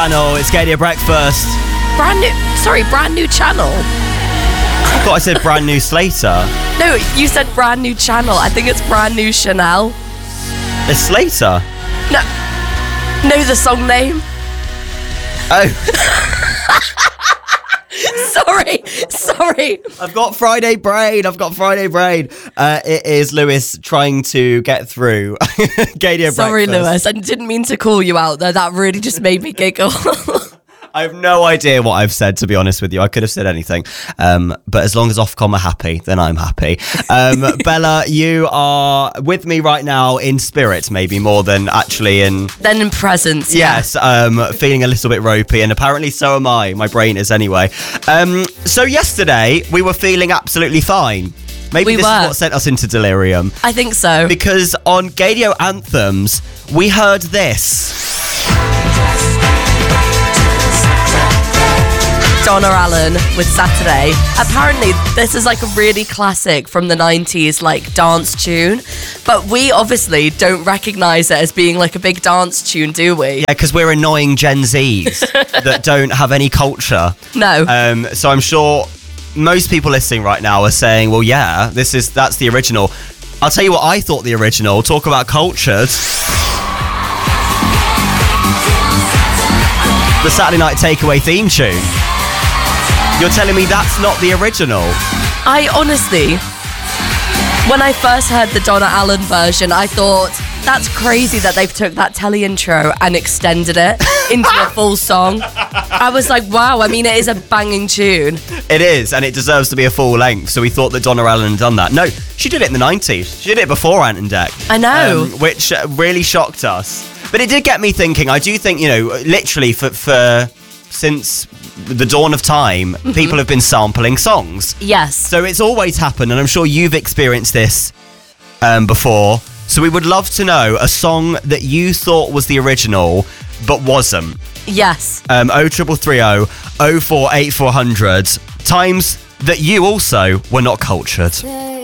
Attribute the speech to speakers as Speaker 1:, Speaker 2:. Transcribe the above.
Speaker 1: channel. It's Gadia Breakfast.
Speaker 2: Brand new channel.
Speaker 1: I thought I said brand new Slater.
Speaker 2: No, you said brand new channel. I think it's brand new Chanel.
Speaker 1: It's Slater.
Speaker 2: No, the song name.
Speaker 1: Oh.
Speaker 2: Sorry.
Speaker 1: I've got Friday brain. It is Lewis trying to get through Gadia
Speaker 2: Sorry,
Speaker 1: Breakfast.
Speaker 2: Lewis. I didn't mean to call you out there. That really just made me giggle.
Speaker 1: I have no idea what I've said, to be honest with you. I could have said anything. But as long as Ofcom are happy, then I'm happy. Bella, you are with me right now in spirit, maybe more than actually in...
Speaker 2: Then in presence,
Speaker 1: Yes, feeling a little bit ropey, and apparently so am I. My brain is anyway. So yesterday, we were feeling absolutely fine. Maybe this is what sent us into delirium.
Speaker 2: I think so.
Speaker 1: Because on Gadio Anthems, we heard this.
Speaker 2: Donna Allen with Saturday. Apparently, this is like a really classic from the 90s, like dance tune. But we obviously don't recognise it as being like a big dance tune, do we?
Speaker 1: Yeah, because we're annoying Gen Zs that don't have any culture.
Speaker 2: No.
Speaker 1: So I'm sure most people listening right now are saying, well, yeah, that's the original. I'll tell you what I thought the original. Talk about cultured. The Saturday Night Takeaway theme tune. You're telling me that's not the original?
Speaker 2: I honestly, when I first heard the Donna Allen version, I thought, that's crazy that they've took that telly intro and extended it into a full song. I was like, wow, I mean, it is a banging tune.
Speaker 1: It is, and it deserves to be a full length, so we thought that Donna Allen had done that. No, she did it in the 90s. She did it before Ant and Dec.
Speaker 2: I know.
Speaker 1: Which really shocked us. But it did get me thinking. I do think, literally for since the dawn of time, people have been sampling songs.
Speaker 2: Yes.
Speaker 1: So it's always happened, and I'm sure you've experienced this before. So we would love to know a song that you thought was the original, but wasn't.
Speaker 2: Yes.
Speaker 1: 0330 048400. Times that you also were not cultured.